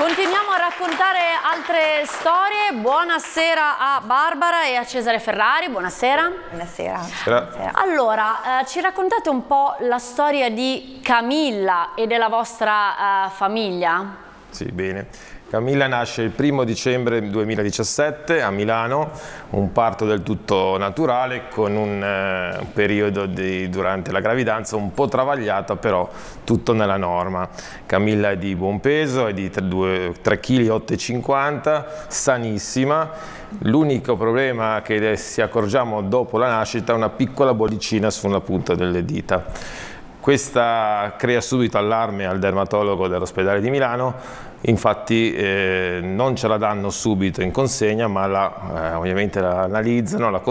Continuiamo a raccontare altre storie. Buonasera a Barbara e a Cesare Ferrari. Buonasera. Buonasera. Allora, ci raccontate un po' la storia di Camilla e della vostra famiglia? Sì, bene. Camilla nasce il 1° dicembre 2017 a Milano, un parto del tutto naturale con un periodo durante la gravidanza un po' travagliato, però tutto nella norma. Camilla è di buon peso, è di 3,850 kg, sanissima. L'unico problema che ci accorgiamo dopo la nascita è una piccola bollicina sulla punta delle dita. Questa crea subito allarme al dermatologo dell'ospedale di Milano, infatti non ce la danno subito in consegna, ma ovviamente la analizzano, la